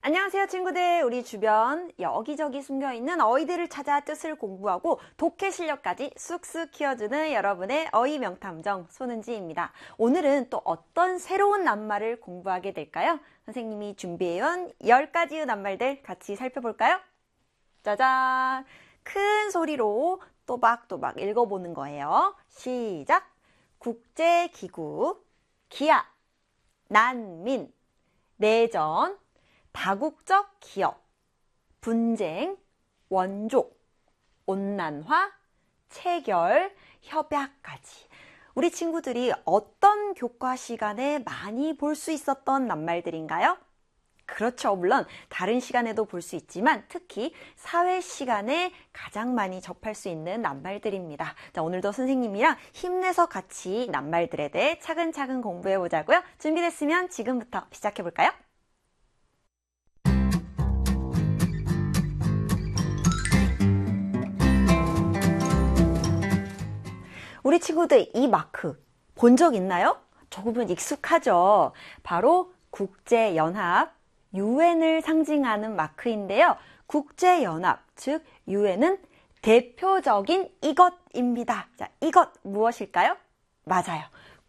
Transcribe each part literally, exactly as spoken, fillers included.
안녕하세요 친구들. 우리 주변 여기저기 숨겨있는 어휘들을 찾아 뜻을 공부하고 독해 실력까지 쑥쑥 키워주는 여러분의 어휘 명탐정 손은지입니다. 오늘은 또 어떤 새로운 낱말을 공부하게 될까요? 선생님이 준비해온 열 가지의 낱말들 같이 살펴볼까요? 짜잔! 큰 소리로 또박또박 읽어보는 거예요. 시작! 국제기구, 기아, 난민, 내전, 다국적 기업, 분쟁, 원조, 온난화, 체결, 협약까지. 우리 친구들이 어떤 교과 시간에 많이 볼 수 있었던 낱말들인가요? 그렇죠. 물론 다른 시간에도 볼 수 있지만 특히 사회 시간에 가장 많이 접할 수 있는 낱말들입니다. 자, 오늘도 선생님이랑 힘내서 같이 낱말들에 대해 차근차근 공부해 보자고요. 준비됐으면 지금부터 시작해 볼까요? 우리 친구들 이 마크 본 적 있나요? 조금은 익숙하죠. 바로 국제연합, 유엔을 상징하는 마크인데요. 국제연합, 즉 유엔은 대표적인 이것입니다. 자, 이것 무엇일까요? 맞아요.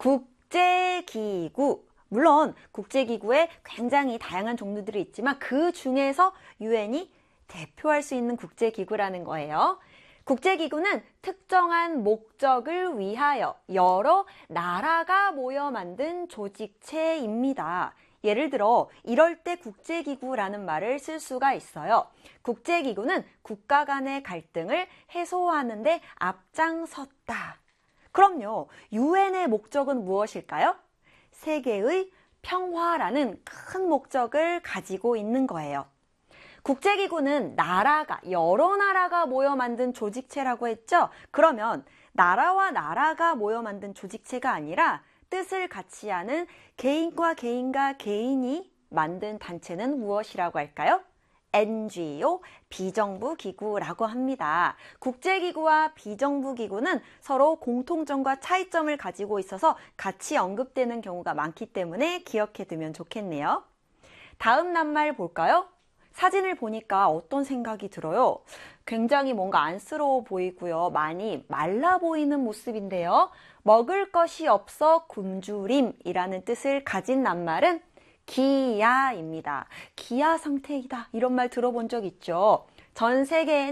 국제기구. 물론 국제기구에 굉장히 다양한 종류들이 있지만 그 중에서 유엔이 대표할 수 있는 국제기구라는 거예요. 국제기구는 특정한 목적을 위하여 여러 나라가 모여 만든 조직체입니다. 예를 들어 이럴 때 국제기구라는 말을 쓸 수가 있어요. 국제기구는 국가 간의 갈등을 해소하는 데 앞장섰다. 그럼요. 유엔의 목적은 무엇일까요? 세계의 평화라는 큰 목적을 가지고 있는 거예요. 국제기구는 나라가, 여러 나라가 모여 만든 조직체라고 했죠? 그러면 나라와 나라가 모여 만든 조직체가 아니라 뜻을 같이 하는 개인과 개인과 개인이 만든 단체는 무엇이라고 할까요? 엔지오, 비정부기구라고 합니다. 국제기구와 비정부기구는 서로 공통점과 차이점을 가지고 있어서 같이 언급되는 경우가 많기 때문에 기억해두면 좋겠네요. 다음 낱말 볼까요? 사진을 보니까 어떤 생각이 들어요? 굉장히 뭔가 안쓰러워 보이고요. 많이 말라 보이는 모습인데요. 먹을 것이 없어 굶주림이라는 뜻을 가진 낱말은 기아입니다. 기아 상태이다. 이런 말 들어본 적 있죠? 전 세계에는